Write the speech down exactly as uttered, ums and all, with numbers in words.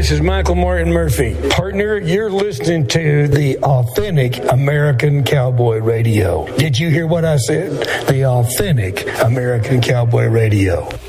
this is Michael Martin Murphey. Partner, you're listening to the Authentic American Cowboy Radio. Did you hear what I said? The Authentic American Cowboy Radio.